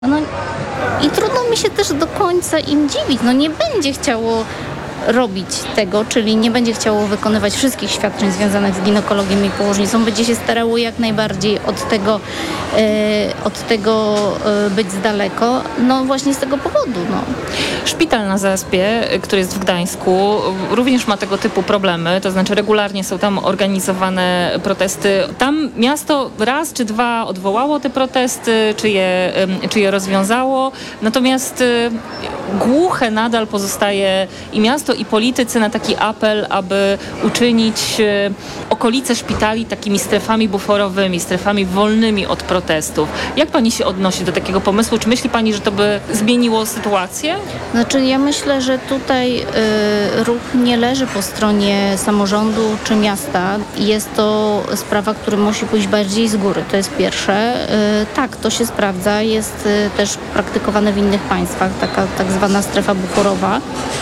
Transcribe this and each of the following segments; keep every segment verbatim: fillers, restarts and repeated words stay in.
No i trudno mi się też do końca im dziwić. No nie będzie chciało robić tego, czyli nie będzie chciało wykonywać wszystkich świadczeń związanych z ginekologią i położnictwem, będzie się starało jak najbardziej od tego, e, od tego e, być z daleko, no właśnie z tego powodu. No. Szpital na Zaspie, który jest w Gdańsku, również ma tego typu problemy, to znaczy regularnie są tam organizowane protesty. Tam miasto raz czy dwa odwołało te protesty, czy je, czy je rozwiązało, natomiast głuche nadal pozostaje i miasto, i politycy na taki apel, aby uczynić okolice szpitali takimi strefami buforowymi, strefami wolnymi od protestów. Jak pani się odnosi do takiego pomysłu? Czy myśli pani, że to by zmieniło sytuację? Znaczy ja myślę, że tutaj y, ruch nie leży po stronie samorządu czy miasta. Jest to sprawa, która musi pójść bardziej z góry. To jest pierwsze. Y, tak, to się sprawdza. Jest y, też praktykowane w innych państwach, taka tak zwana strefa buforowa.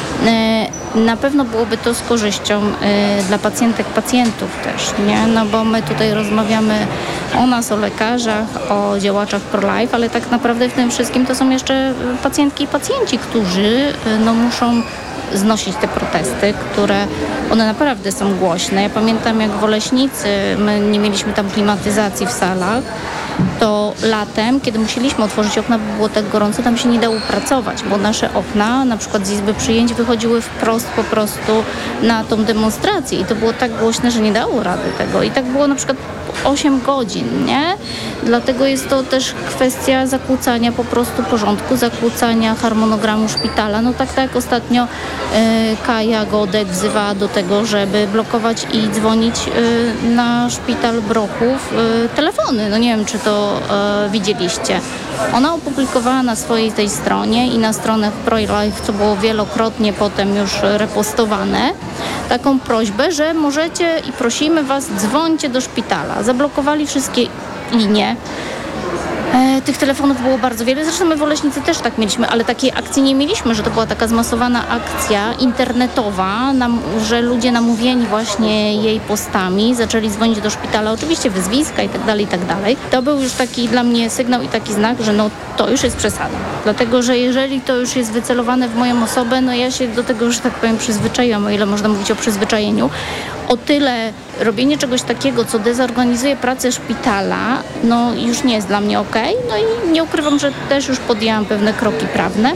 Y, na pewno byłoby to z korzyścią y, dla pacjentek, pacjentów też, nie? No bo my tutaj rozmawiamy o nas, o lekarzach, o działaczach pro-life, ale tak naprawdę w tym wszystkim to są jeszcze pacjentki i pacjenci, którzy y, no, muszą znosić te protesty, które one naprawdę są głośne. Ja pamiętam, jak w Oleśnicy my nie mieliśmy tam klimatyzacji w salach, to latem, kiedy musieliśmy otworzyć okna, bo było tak gorąco, tam się nie dało pracować, bo nasze okna, na przykład z izby przyjęć, wychodziły wprost po prostu na tą demonstrację i to było tak głośne, że nie dało rady tego. I tak było na przykład osiem godzin, nie? Dlatego jest to też kwestia zakłócania po prostu porządku, zakłócania harmonogramu szpitala. No tak, tak ostatnio y, Kaja Godek wzywała do tego, żeby blokować i dzwonić y, na szpital Brochów y, telefony. No nie wiem, czy to y, widzieliście. Ona opublikowała na swojej tej stronie i na stronach pro-life, co było wielokrotnie potem już repostowane, taką prośbę, że możecie i prosimy was, dzwońcie do szpitala. Zablokowali wszystkie linie. E, tych telefonów było bardzo wiele. Zresztą my w Oleśnicy też tak mieliśmy, ale takiej akcji nie mieliśmy, że to była taka zmasowana akcja internetowa, nam, że ludzie namówieni właśnie jej postami zaczęli dzwonić do szpitala, oczywiście wyzwiska i tak dalej, i tak dalej. To był już taki dla mnie sygnał i taki znak, że no to już jest przesada. Dlatego, że jeżeli to już jest wycelowane w moją osobę, no ja się do tego, że tak powiem, przyzwyczaiłam, o ile można mówić o przyzwyczajeniu. O tyle robienie czegoś takiego, co dezorganizuje pracę szpitala, no już nie jest dla mnie okej. No i nie ukrywam, że też już podjęłam pewne kroki prawne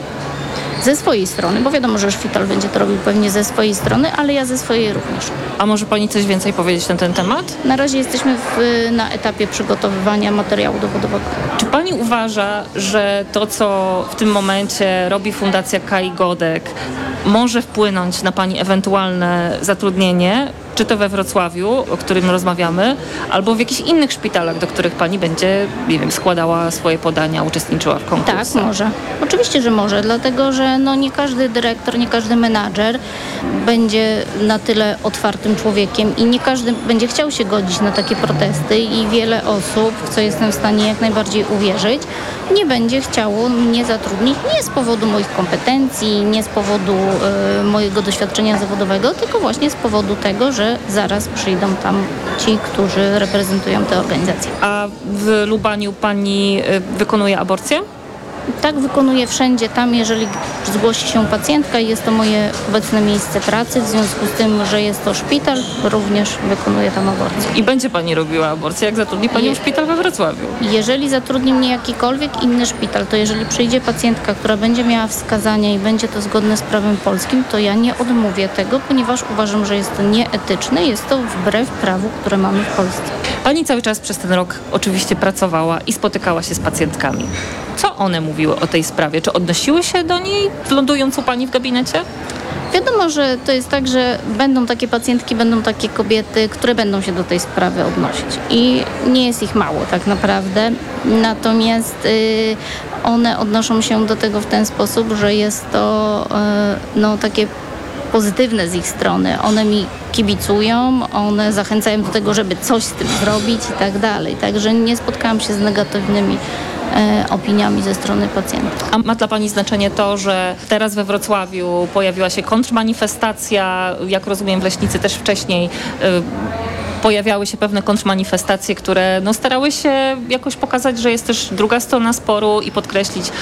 ze swojej strony, bo wiadomo, że szpital będzie to robił pewnie ze swojej strony, ale ja ze swojej również. A może pani coś więcej powiedzieć na ten temat? Na razie jesteśmy w, na etapie przygotowywania materiału dowodowego. Czy pani uważa, że to, co w tym momencie robi Fundacja Kai Godek, może wpłynąć na pani ewentualne zatrudnienie, czy to we Wrocławiu, o którym rozmawiamy, albo w jakichś innych szpitalach, do których pani będzie, nie wiem, składała swoje podania, uczestniczyła w konkursach? Tak, może. Oczywiście, że może, dlatego, że no nie każdy dyrektor, nie każdy menadżer będzie na tyle otwartym człowiekiem i nie każdy będzie chciał się godzić na takie protesty i wiele osób, w co jestem w stanie jak najbardziej uwierzyć, nie będzie chciało mnie zatrudnić nie z powodu moich kompetencji, nie z powodu y, mojego doświadczenia zawodowego, tylko właśnie z powodu tego, że zaraz przyjdą tam ci, którzy reprezentują te organizacje. A w Lubaniu pani y, wykonuje aborcję? Tak, wykonuję wszędzie tam, jeżeli zgłosi się pacjentka i jest to moje obecne miejsce pracy, w związku z tym, że jest to szpital, również wykonuję tam aborcję. I będzie pani robiła aborcję, jak zatrudni pani Je- szpital we Wrocławiu? Jeżeli zatrudni mnie jakikolwiek inny szpital, to jeżeli przyjdzie pacjentka, która będzie miała wskazania i będzie to zgodne z prawem polskim, to ja nie odmówię tego, ponieważ uważam, że jest to nieetyczne, jest to wbrew prawu, które mamy w Polsce. Pani cały czas przez ten rok oczywiście pracowała i spotykała się z pacjentkami. Co one mówiły o tej sprawie? Czy odnosiły się do niej, lądując u pani w gabinecie? Wiadomo, że to jest tak, że będą takie pacjentki, będą takie kobiety, które będą się do tej sprawy odnosić. I nie jest ich mało tak naprawdę. Natomiast y, one odnoszą się do tego w ten sposób, że jest to y, no, takie pozytywne z ich strony. One mi kibicują, one zachęcają do tego, żeby coś z tym zrobić i tak dalej. Także nie spotkałam się z negatywnymi e, opiniami ze strony pacjentów. A ma dla pani znaczenie to, że teraz we Wrocławiu pojawiła się kontrmanifestacja, jak rozumiem w Leśnicy też wcześniej y, pojawiały się pewne kontrmanifestacje, które no, starały się jakoś pokazać, że jest też druga strona sporu i podkreślić